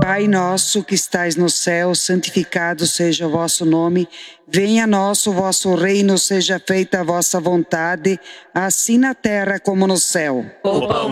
Pai nosso que estais no céu, santificado seja o vosso nome. Venha a nós o vosso reino, seja feita a vossa vontade, assim na terra como no céu. O pão